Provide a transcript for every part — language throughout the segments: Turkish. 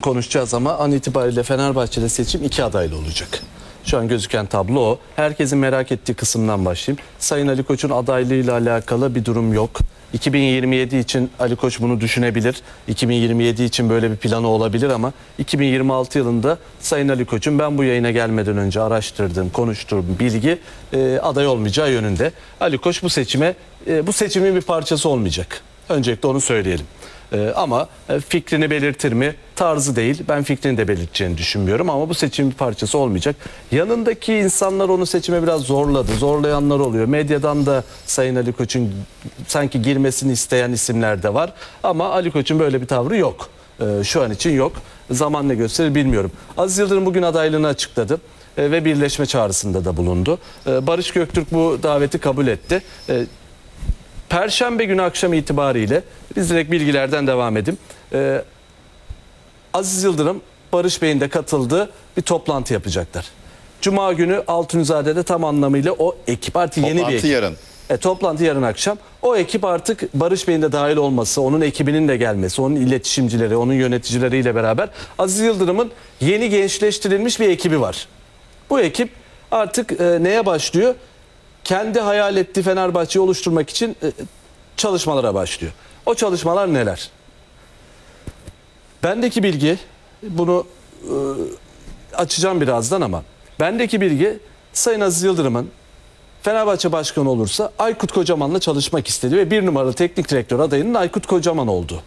konuşacağız ama an itibariyle Fenerbahçe'de seçim 2 adaylı olacak. Şu an gözüken tablo o. Herkesin merak ettiği kısımdan başlayayım. Sayın Ali Koç'un adaylığıyla alakalı bir durum yok. 2027 için Ali Koç bunu düşünebilir. 2027 için böyle bir planı olabilir ama 2026 yılında Sayın Ali Koç'un ben bu yayına gelmeden önce araştırdığım, konuştuğum bilgi aday olmayacağı yönünde. Ali Koç bu seçimin bir parçası olmayacak. Öncelikle onu söyleyelim. Ama fikrini belirtir mi? Tarzı değil. Ben fikrini de belirteceğini düşünmüyorum ama bu seçimin bir parçası olmayacak. Yanındaki insanlar onu seçime biraz zorladı. Zorlayanlar oluyor. Medyadan da Sayın Ali Koç'un sanki girmesini isteyen isimler de var. Ama Ali Koç'un böyle bir tavrı yok. Şu an için yok. Zaman ne gösterir bilmiyorum. Aziz Yıldırım bugün adaylığını açıkladı. Ve birleşme çağrısında da bulundu. Barış Göktürk bu daveti kabul etti. Perşembe günü akşam itibariyle biz direkt bilgilerden devam edeyim. Aziz Yıldırım, Barış Bey'in de katıldığı bir toplantı yapacaklar. Cuma günü Altunizade'de tam anlamıyla o ekip artık yeni bir ekip. Yarın. Toplantı yarın akşam. O ekip artık Barış Bey'in de dahil olması, onun ekibinin de gelmesi, onun iletişimcileri, onun yöneticileriyle beraber Aziz Yıldırım'ın yeni gençleştirilmiş bir ekibi var. Bu ekip artık neye başlıyor? Kendi hayal ettiği Fenerbahçe'yi oluşturmak için çalışmalara başlıyor. O çalışmalar neler? Bendeki bilgi, bunu açacağım birazdan ama bendeki bilgi Sayın Aziz Yıldırım'ın Fenerbahçe başkanı olursa Aykut Kocaman'la çalışmak istedi ve 1 numaralı teknik direktör adayının Aykut Kocaman oldu.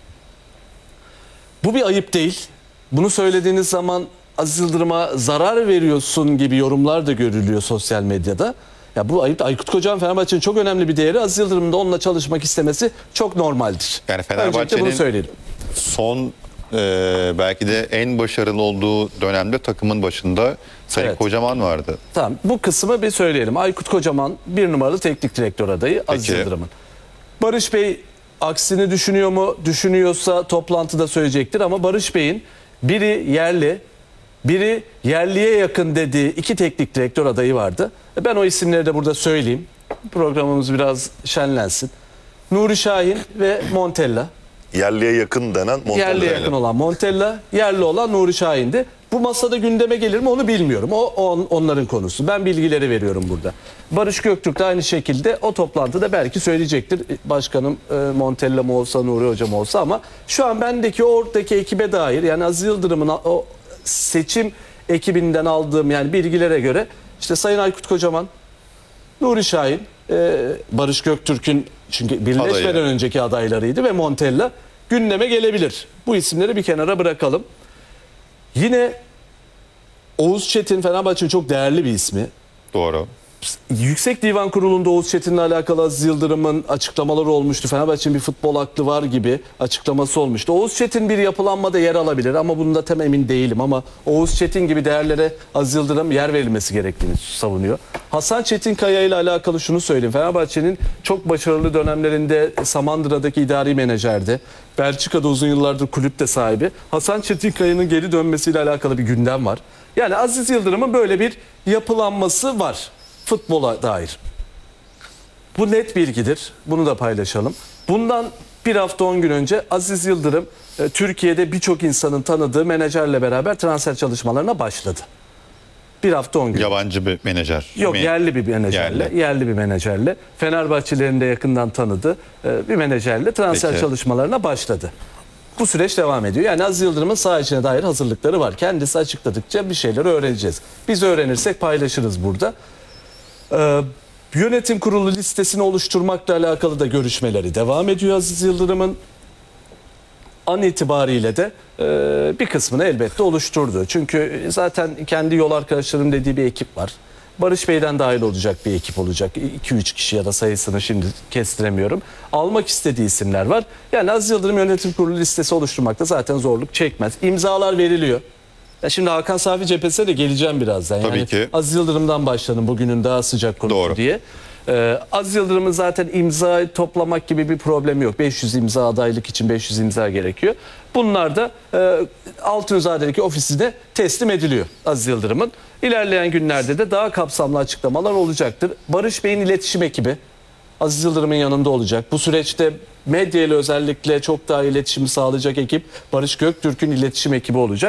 Bu bir ayıp değil. Bunu söylediğiniz zaman Aziz Yıldırım'a zarar veriyorsun gibi yorumlar da görülüyor sosyal medyada. Ya bu ayıp. Aykut Kocaman Fenerbahçe'nin çok önemli bir değeri. Aziz Yıldırım'ın da onunla çalışmak istemesi çok normaldir. Yani Fenerbahçe'nin son belki de en başarılı olduğu dönemde takımın başında Sayın Kocaman vardı. Tamam, bu kısmı bir söyleyelim. Aykut Kocaman 1 numaralı teknik direktör adayı Aziz Yıldırım'ın. Barış Bey aksini düşünüyor mu? Düşünüyorsa toplantıda söyleyecektir ama Barış Bey'in biri yerli, biri yerliye yakın dediği 2 teknik direktör adayı vardı. Ben o isimleri de burada söyleyeyim. Programımız biraz şenlensin. Nuri Şahin ve Montella. Yerliye yakın denen Montella. Yerliye yakın olan Montella, yerli olan Nuri Şahin'di. Bu masada gündeme gelir mi onu bilmiyorum. Onların konusu. Ben bilgileri veriyorum burada. Barış Göktürk de aynı şekilde o toplantıda belki söyleyecektir. Başkanım Montella mı olsa, Nuri Hoca mı olsa ama şu an bendeki oradaki ekibe dair yani Aziz Yıldırım'ın o seçim ekibinden aldığım yani bilgilere göre işte Sayın Aykut Kocaman, Nuri Şahin, Barış Göktürk'ün çünkü birleşmeden önceki adaylarıydı ve Montella gündeme gelebilir. Bu isimleri bir kenara bırakalım. Yine Oğuz Çetin Fenerbahçe'nin çok değerli bir ismi. Doğru. Yüksek Divan Kurulu'nda Oğuz Çetin'le alakalı Aziz Yıldırım'ın açıklamaları olmuştu. Fenerbahçe'nin bir futbol aklı var gibi açıklaması olmuştu. Oğuz Çetin bir yapılanmada yer alabilir ama bunda tam emin değilim ama Oğuz Çetin gibi değerlere Aziz Yıldırım yer verilmesi gerektiğini savunuyor. Hasan Çetinkaya ile alakalı şunu söyleyeyim. Fenerbahçe'nin çok başarılı dönemlerinde Samandıra'daki idari menajerde, Belçika'da uzun yıllardır kulüpte sahibi. Hasan Çetinkaya'nın geri dönmesiyle alakalı bir gündem var. Yani Aziz Yıldırım'ın böyle bir yapılanması var. Futbola dair. Bu net bilgidir. Bunu da paylaşalım. Bundan bir hafta 10 gün önce Aziz Yıldırım Türkiye'de birçok insanın tanıdığı menajerle beraber transfer çalışmalarına başladı. Bir hafta 10 gün. Yabancı bir menajer. Yok, yerli bir menajerle. Yerli bir menajerle. Fenerbahçelerin de yakından tanıdığı bir menajerle transfer çalışmalarına başladı. Bu süreç devam ediyor. Yani Aziz Yıldırım'ın saha içine dair hazırlıkları var. Kendisi açıkladıkça bir şeyleri öğreneceğiz. Biz öğrenirsek paylaşırız burada. Yönetim kurulu listesini oluşturmakla alakalı da görüşmeleri devam ediyor Aziz Yıldırım'ın. An itibariyle de bir kısmını elbette oluşturdu. Çünkü zaten kendi yol arkadaşlarım dediği bir ekip var. Barış Bey'den dahil olacak bir ekip olacak. 2-3 kişi ya da sayısını şimdi kestiremiyorum. Almak istediği isimler var. Yani Aziz Yıldırım yönetim kurulu listesi oluşturmakta zaten zorluk çekmez. İmzalar veriliyor. Ya şimdi Hakan Safi cephesine de geleceğim birazdan. Yani tabii ki. Aziz Yıldırım'dan başladım bugünün daha sıcak konusu diye. Aziz Yıldırım'ın zaten imza toplamak gibi bir problemi yok. 500 imza adaylık için 500 imza gerekiyor. Bunlar da Altunizade'deki ofisine teslim ediliyor Aziz Yıldırım'ın. İlerleyen günlerde de daha kapsamlı açıklamalar olacaktır. Barış Bey'in iletişim ekibi Aziz Yıldırım'ın yanında olacak. Bu süreçte medya ile özellikle çok daha iletişimi sağlayacak ekip Barış Göktürk'ün iletişim ekibi olacak.